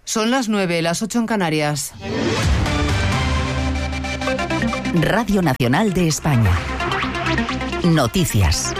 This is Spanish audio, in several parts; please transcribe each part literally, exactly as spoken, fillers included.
Son las nueve, las ocho en Canarias. Radio Nacional de España. Noticias.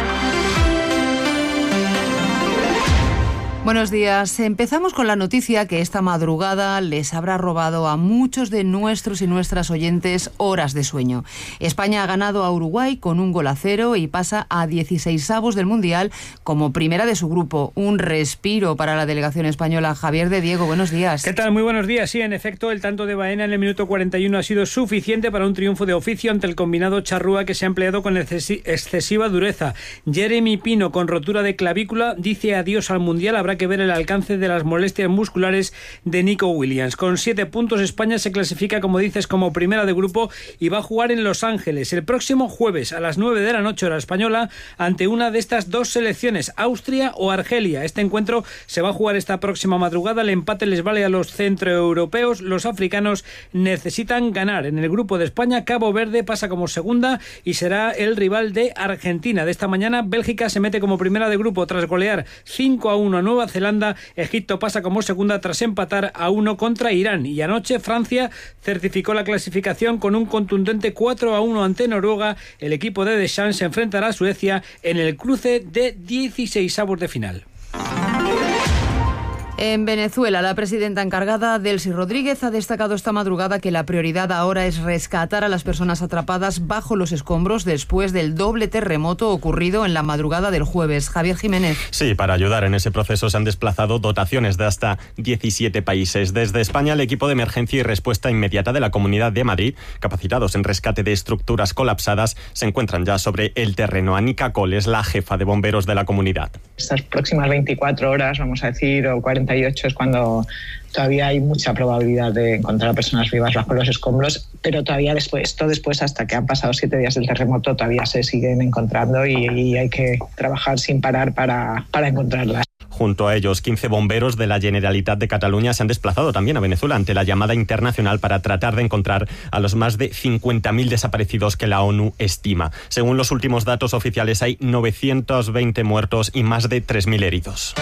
Buenos días. Empezamos con la noticia que esta madrugada les habrá robado a muchos de nuestros y nuestras oyentes horas de sueño. España ha ganado a Uruguay con un gol a cero y pasa a dieciseisavos del Mundial como primera de su grupo. Un respiro para la delegación española. Javier de Diego, buenos días. ¿Qué tal? Muy buenos días. Sí, en efecto, el tanto de Baena en el minuto cuarenta y uno ha sido suficiente para un triunfo de oficio ante el combinado charrúa que se ha empleado con excesiva dureza. Jeremy Pino, con rotura de clavícula, dice adiós al Mundial. Habrá que ver el alcance de las molestias musculares de Nico Williams. Con siete puntos, España se clasifica, como dices, como primera de grupo y va a jugar en Los Ángeles el próximo jueves a las nueve de la noche hora española ante una de estas dos selecciones, Austria o Argelia. Este encuentro se va a jugar esta próxima madrugada. El empate les vale a los centroeuropeos. Los africanos necesitan ganar. En el grupo de España, Cabo Verde pasa como segunda y será el rival de Argentina. De esta mañana, Bélgica se mete como primera de grupo tras golear cinco a uno a Nueva Zelanda. Egipto pasa como segunda tras empatar a uno contra Irán. Y anoche Francia certificó la clasificación con un contundente cuatro a uno ante Noruega. El equipo de Deschamps se enfrentará a Suecia en el cruce de dieciseisavos de final. En Venezuela, la presidenta encargada, Delcy Rodríguez, ha destacado esta madrugada que la prioridad ahora es rescatar a las personas atrapadas bajo los escombros después del doble terremoto ocurrido en la madrugada del jueves. Javier Jiménez. Sí, para ayudar en ese proceso se han desplazado dotaciones de hasta diecisiete países. Desde España, el equipo de emergencia y respuesta inmediata de la Comunidad de Madrid, capacitados en rescate de estructuras colapsadas, se encuentran ya sobre el terreno. Anica Col es la jefa de bomberos de la comunidad. Estas próximas veinticuatro horas, vamos a decir, o cuarenta y ocho, es cuando todavía hay mucha probabilidad de encontrar a personas vivas bajo los escombros, pero todavía después, esto después, hasta que han pasado siete días del terremoto, todavía se siguen encontrando y, y hay que trabajar sin parar para, para encontrarlas. Junto a ellos, quince bomberos de la Generalitat de Cataluña se han desplazado también a Venezuela ante la llamada internacional para tratar de encontrar a los más de cincuenta mil desaparecidos que la ONU estima. Según los últimos datos oficiales, hay novecientos veinte muertos y más de tres mil heridos.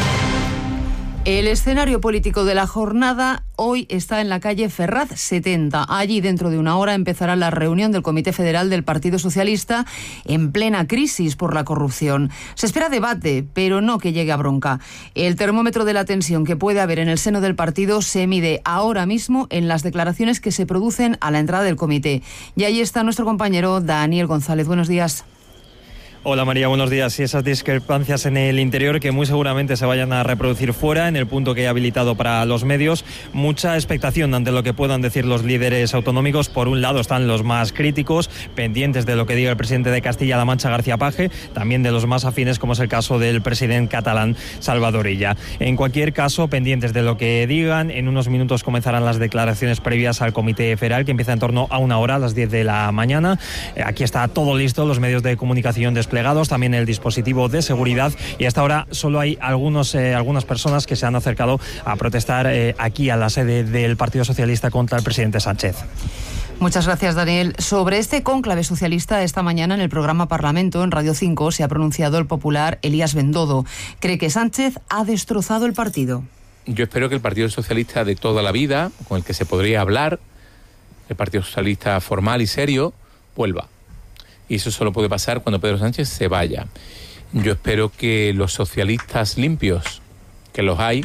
El escenario político de la jornada hoy está en la calle Ferraz setenta. Allí, dentro de una hora, empezará la reunión del Comité Federal del Partido Socialista en plena crisis por la corrupción. Se espera debate, pero no que llegue a bronca. El termómetro de la tensión que puede haber en el seno del partido se mide ahora mismo en las declaraciones que se producen a la entrada del comité. Y ahí está nuestro compañero Daniel González. Buenos días. Hola María, buenos días. Y esas discrepancias en el interior que muy seguramente se vayan a reproducir fuera, en el punto que he habilitado para los medios. Mucha expectación ante lo que puedan decir los líderes autonómicos. Por un lado están los más críticos, pendientes de lo que diga el presidente de Castilla-La Mancha, García Paje, también de los más afines, como es el caso del presidente catalán, Salvador Illa. En cualquier caso, pendientes de lo que digan. En unos minutos comenzarán las declaraciones previas al Comité Federal, que empieza en torno a una hora, a las diez de la mañana. Aquí está todo listo, los medios de comunicación de desplegados, también el dispositivo de seguridad, y hasta ahora solo hay algunos, eh, algunas personas que se han acercado a protestar eh, aquí a la sede del Partido Socialista contra el presidente Sánchez. Muchas gracias, Daniel. Sobre este cónclave socialista, esta mañana en el programa Parlamento, en Radio cinco, se ha pronunciado el popular Elías Bendodo. Cree que Sánchez ha destrozado el partido. Yo espero que el Partido Socialista de toda la vida, con el que se podría hablar, el Partido Socialista formal y serio, vuelva. Y eso solo puede pasar cuando Pedro Sánchez se vaya. Yo espero que los socialistas limpios, que los hay,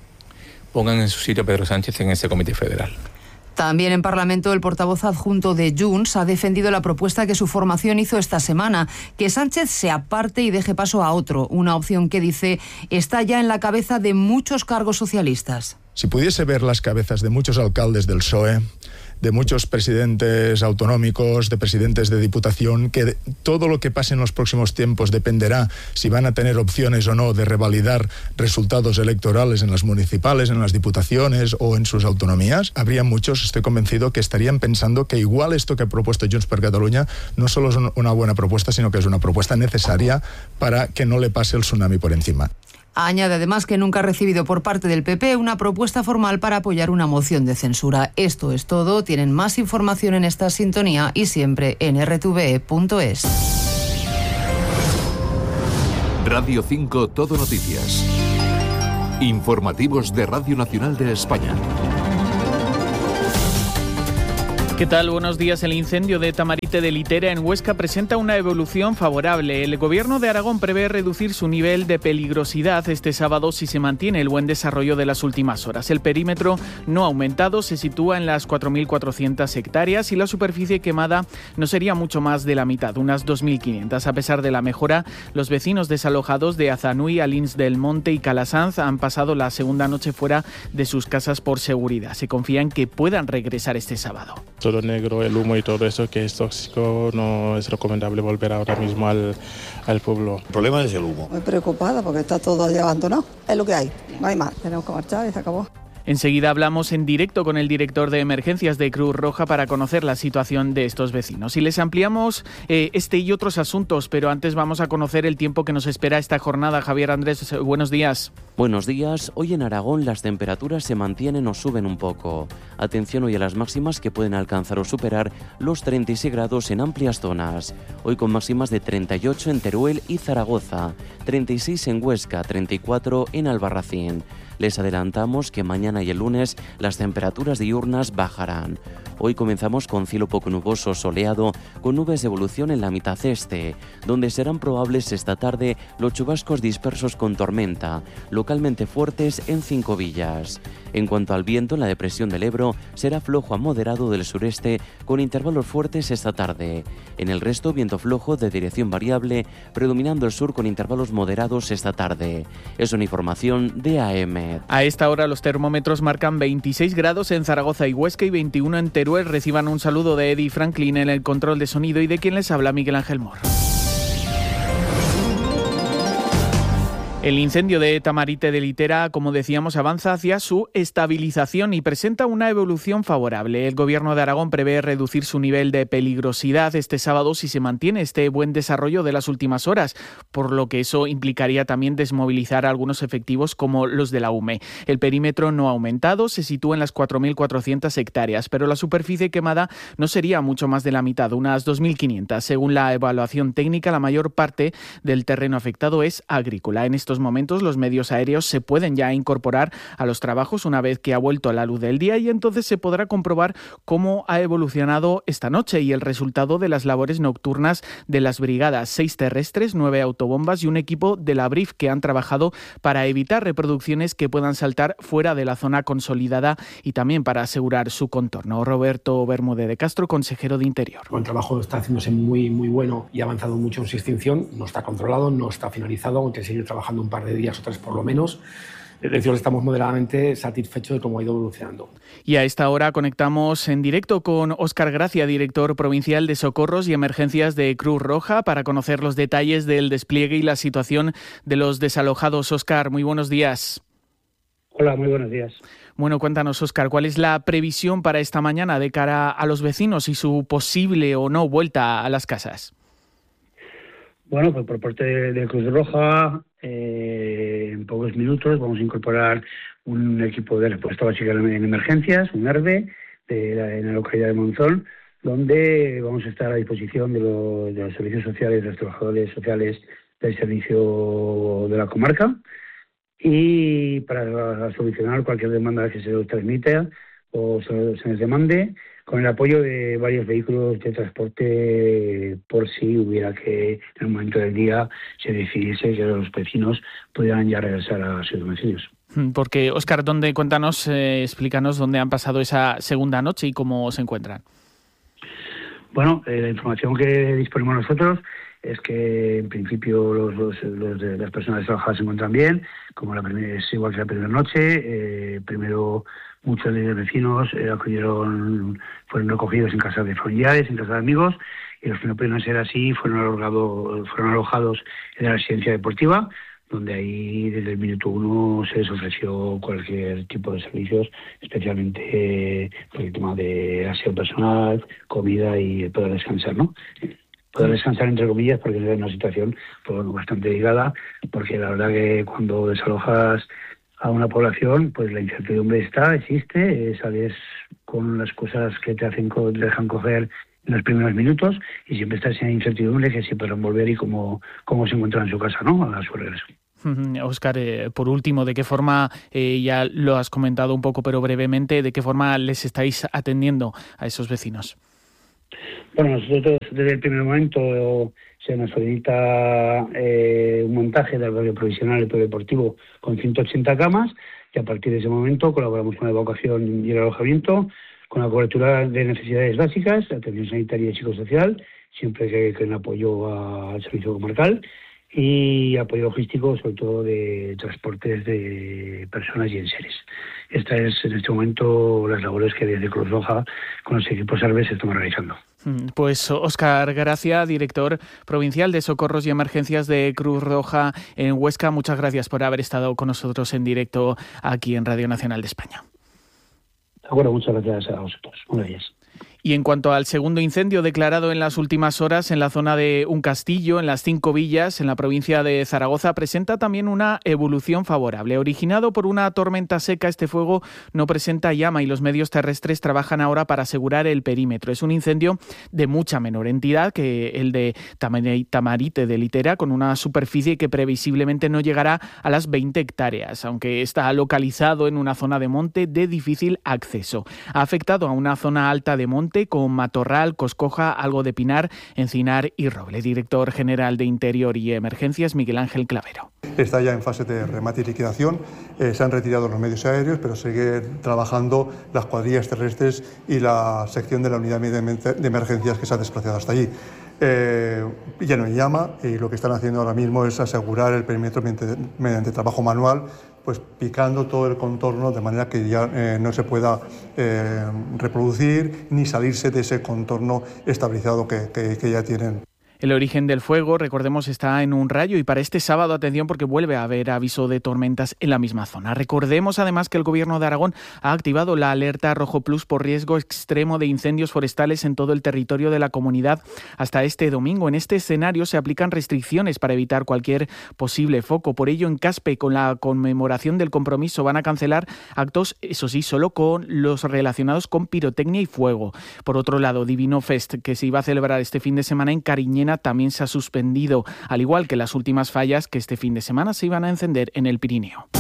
pongan en su sitio a Pedro Sánchez en ese Comité Federal. También en Parlamento, el portavoz adjunto de Junts ha defendido la propuesta que su formación hizo esta semana, que Sánchez se aparte y deje paso a otro, una opción que, dice, está ya en la cabeza de muchos cargos socialistas. Si pudiese ver las cabezas de muchos alcaldes del P S O E, de muchos presidentes autonómicos, de presidentes de diputación, que todo lo que pase en los próximos tiempos dependerá si van a tener opciones o no de revalidar resultados electorales en las municipales, en las diputaciones o en sus autonomías. Habría muchos, estoy convencido, que estarían pensando que igual esto que ha propuesto Junts per Catalunya no solo es una buena propuesta, sino que es una propuesta necesaria para que no le pase el tsunami por encima. Añade además que nunca ha recibido por parte del P P una propuesta formal para apoyar una moción de censura. Esto es todo. Tienen más información en esta sintonía y siempre en erre te ve punto es. Radio cinco Todo Noticias. Informativos de Radio Nacional de España. ¿Qué tal? Buenos días. El incendio de Tamarite de Litera en Huesca presenta una evolución favorable. El Gobierno de Aragón prevé reducir su nivel de peligrosidad este sábado si se mantiene el buen desarrollo de las últimas horas. El perímetro no ha aumentado, se sitúa en las cuatro mil cuatrocientas hectáreas y la superficie quemada no sería mucho más de la mitad, unas dos mil quinientas. A pesar de la mejora, los vecinos desalojados de Azanui, Alins del Monte y Calasanz han pasado la segunda noche fuera de sus casas por seguridad. Se confía en que puedan regresar este sábado. Todo negro, el humo y todo eso que es tóxico, no es recomendable volver ahora mismo al, al pueblo. El problema es el humo. Muy preocupada porque está todo ya abandonado. Es lo que hay, no hay más. Tenemos que marchar y se acabó. Enseguida hablamos en directo con el director de emergencias de Cruz Roja para conocer la situación de estos vecinos. Y les ampliamos eh, este y otros asuntos, pero antes vamos a conocer el tiempo que nos espera esta jornada. Javier Andrés, buenos días. Buenos días. Hoy en Aragón las temperaturas se mantienen o suben un poco. Atención hoy a las máximas que pueden alcanzar o superar los treinta y seis grados en amplias zonas. Hoy con máximas de treinta y ocho en Teruel y Zaragoza, treinta y seis en Huesca, treinta y cuatro en Albarracín. Les adelantamos que mañana y el lunes las temperaturas diurnas bajarán. Hoy comenzamos con cielo poco nuboso, soleado, con nubes de evolución en la mitad este, donde serán probables esta tarde los chubascos dispersos con tormenta, localmente fuertes en Cinco Villas. En cuanto al viento, en la depresión del Ebro será flojo a moderado del sureste, con intervalos fuertes esta tarde. En el resto, viento flojo de dirección variable, predominando el sur con intervalos moderados esta tarde. Es una información de A M. A esta hora los termómetros marcan veintiséis grados en Zaragoza y Huesca y veintiuno en Teruel. Reciban un saludo de Eddie Franklin en el control de sonido y de quien les habla Miguel Ángel Mor. El incendio de Tamarite de Litera, como decíamos, avanza hacia su estabilización y presenta una evolución favorable. El Gobierno de Aragón prevé reducir su nivel de peligrosidad este sábado si se mantiene este buen desarrollo de las últimas horas, por lo que eso implicaría también desmovilizar a algunos efectivos como los de la U M E. El perímetro no ha aumentado, se sitúa en las cuatro mil cuatrocientas hectáreas, pero la superficie quemada no sería mucho más de la mitad, unas dos mil quinientas. Según la evaluación técnica, la mayor parte del terreno afectado es agrícola. En estos momentos los medios aéreos se pueden ya incorporar a los trabajos una vez que ha vuelto a la luz del día y entonces se podrá comprobar cómo ha evolucionado esta noche y el resultado de las labores nocturnas de las brigadas, seis terrestres, nueve autobombas y un equipo de la Brif que han trabajado para evitar reproducciones que puedan saltar fuera de la zona consolidada y también para asegurar su contorno. Roberto Bermúdez de Castro, consejero de Interior. El trabajo está haciéndose muy, muy bueno y ha avanzado mucho en su extinción. No está controlado, no está finalizado, aunque seguir trabajando un par de días o tres por lo menos. Es decir, estamos moderadamente satisfechos de cómo ha ido evolucionando. Y a esta hora conectamos en directo con Óscar Gracia, director provincial de Socorros y Emergencias de Cruz Roja, para conocer los detalles del despliegue y la situación de los desalojados. Óscar, muy buenos días. Hola, muy buenos días. Bueno, cuéntanos, Óscar, ¿cuál es la previsión para esta mañana de cara a los vecinos y su posible o no vuelta a las casas? Bueno, pues por parte de Cruz Roja, eh, en pocos minutos vamos a incorporar un equipo de respuesta básica en emergencias, un E R B E, de la, en la localidad de Monzón, donde vamos a estar a disposición de los, de los servicios sociales, de los trabajadores sociales del servicio de la comarca, y para solucionar cualquier demanda que se nos transmita o se, se nos demande, con el apoyo de varios vehículos de transporte por si hubiera que en un momento del día se decidiese que los vecinos pudieran ya regresar a sus domicilios. Porque, Óscar, ¿dónde, cuéntanos, eh, explícanos dónde han pasado esa segunda noche y cómo se encuentran? Bueno, eh, la información que disponemos nosotros es que en principio los, los, los de las personas desalojadas se encuentran bien, como la primera, es igual que la primera noche. Eh, primero muchos de los vecinos eh, acudieron, fueron recogidos en casas de familiares, en casas de amigos, y los que no pudieron ser así fueron, alojado, fueron alojados en la residencia deportiva, donde ahí desde el minuto uno se les ofreció cualquier tipo de servicios, especialmente eh, por el tema de aseo personal, comida y poder descansar, ¿no? Poder descansar entre comillas, porque es una situación pues, bastante delicada, porque la verdad que cuando desalojas a una población, pues la incertidumbre está, existe, eh, sales con las cosas que te hacen te dejan coger en los primeros minutos y siempre estás en incertidumbre que si podrán volver y cómo, cómo se encuentran en su casa, ¿no? A su regreso. Óscar, eh, por último, ¿de qué forma, eh, ya lo has comentado un poco, pero brevemente, de qué forma les estáis atendiendo a esos vecinos? Bueno, nosotros desde el primer momento se nos solicita eh, un montaje del albergue provisional y polideportivo con ciento ochenta camas y a partir de ese momento colaboramos con la evacuación y el alojamiento, con la cobertura de necesidades básicas, atención sanitaria y psicosocial, siempre que, que en apoyo a, al servicio comarcal, y apoyo logístico, sobre todo de transportes de personas y enseres. Esta es en este momento las labores que desde Cruz Roja con los equipos ARBES estamos realizando. Pues Óscar Gracia, director provincial de Socorros y Emergencias de Cruz Roja en Huesca, muchas gracias por haber estado con nosotros en directo aquí en Radio Nacional de España. De acuerdo, muchas gracias a vosotros. Buenos días. Y en cuanto al segundo incendio declarado en las últimas horas en la zona de Un Castillo, en las Cinco Villas, en la provincia de Zaragoza, presenta también una evolución favorable. Originado por una tormenta seca, este fuego no presenta llama y los medios terrestres trabajan ahora para asegurar el perímetro. Es un incendio de mucha menor entidad que el de Tamarite de Litera, con una superficie que previsiblemente no llegará a las veinte hectáreas, aunque está localizado en una zona de monte de difícil acceso. Ha afectado a una zona alta de monte con matorral, coscoja, algo de pinar, encinar y roble. Director general de Interior y Emergencias, Miguel Ángel Clavero. Está ya en fase de remate y liquidación, eh, se han retirado los medios aéreos, pero sigue trabajando las cuadrillas terrestres y la sección de la unidad de emergencias que se ha desplazado hasta allí. Eh, ya no hay llama y lo que están haciendo ahora mismo es asegurar el perímetro mediante, mediante trabajo manual, pues picando todo el contorno de manera que ya eh, no se pueda eh, reproducir ni salirse de ese contorno estabilizado que, que, que ya tienen. El origen del fuego, recordemos, está en un rayo y para este sábado, atención, porque vuelve a haber aviso de tormentas en la misma zona. Recordemos además que el Gobierno de Aragón ha activado la alerta Rojo Plus por riesgo extremo de incendios forestales en todo el territorio de la comunidad hasta este domingo. En este escenario se aplican restricciones para evitar cualquier posible foco. Por ello, en Caspe, con la conmemoración del compromiso, van a cancelar actos, eso sí, solo con los relacionados con pirotecnia y fuego. Por otro lado, Divino Fest, que se iba a celebrar este fin de semana en Cariñena, también se ha suspendido, al igual que las últimas fallas que este fin de semana se iban a encender en el Pirineo.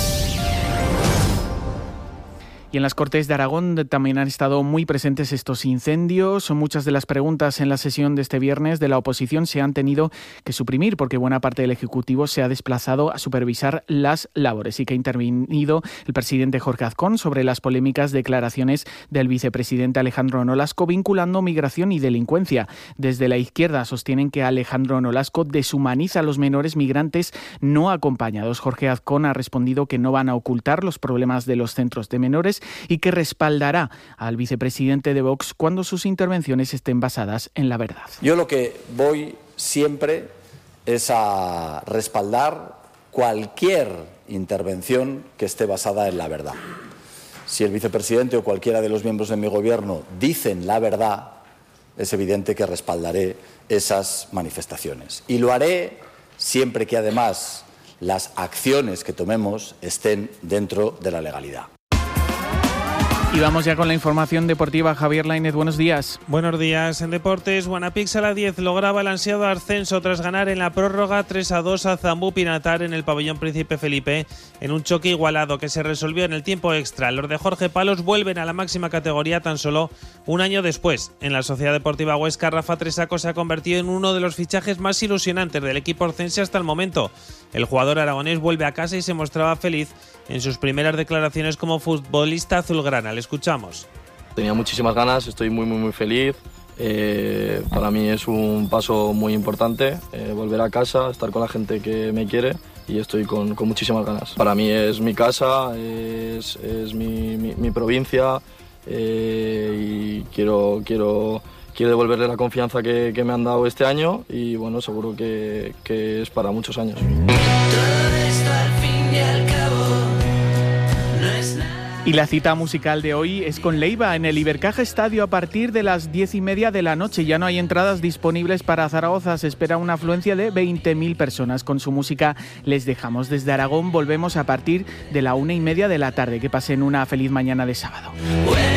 Y en las Cortes de Aragón también han estado muy presentes estos incendios. Muchas de las preguntas en la sesión de este viernes de la oposición se han tenido que suprimir porque buena parte del Ejecutivo se ha desplazado a supervisar las labores y que ha intervenido el presidente Jorge Azcón sobre las polémicas declaraciones del vicepresidente Alejandro Nolasco vinculando migración y delincuencia. Desde la izquierda sostienen que Alejandro Nolasco deshumaniza a los menores migrantes no acompañados. Jorge Azcón ha respondido que no van a ocultar los problemas de los centros de menores y que respaldará al vicepresidente de Vox cuando sus intervenciones estén basadas en la verdad. Yo lo que voy siempre es a respaldar cualquier intervención que esté basada en la verdad. Si el vicepresidente o cualquiera de los miembros de mi gobierno dicen la verdad, es evidente que respaldaré esas manifestaciones. Y lo haré siempre que además las acciones que tomemos estén dentro de la legalidad. Y vamos ya con la información deportiva. Javier Lainez, buenos días. Buenos días. En deportes, Guanapix a la diez lograba el ansiado ascenso tras ganar en la prórroga tres a dos a Zambú Pinatar en el pabellón Príncipe Felipe en un choque igualado que se resolvió en el tiempo extra. Los de Jorge Palos vuelven a la máxima categoría tan solo un año después. En la Sociedad Deportiva Huesca, Rafa Tresaco se ha convertido en uno de los fichajes más ilusionantes del equipo orcense hasta el momento. El jugador aragonés vuelve a casa y se mostraba feliz en sus primeras declaraciones como futbolista azulgrana. Le escuchamos. Tenía muchísimas ganas, estoy muy muy muy feliz. Eh, para mí es un paso muy importante, eh, volver a casa, estar con la gente que me quiere y estoy con, con muchísimas ganas. Para mí es mi casa, es, es mi, mi, mi provincia eh, y quiero, quiero, quiero devolverle la confianza que, que me han dado este año y bueno, seguro que, que es para muchos años. Y la cita musical de hoy es con Leiva en el Ibercaja Estadio a partir de las diez y media de la noche. Ya no hay entradas disponibles para Zaragoza. Se espera una afluencia de veinte mil personas. Con su música les dejamos. Desde Aragón volvemos a partir de la una y media de la tarde. Que pasen una feliz mañana de sábado.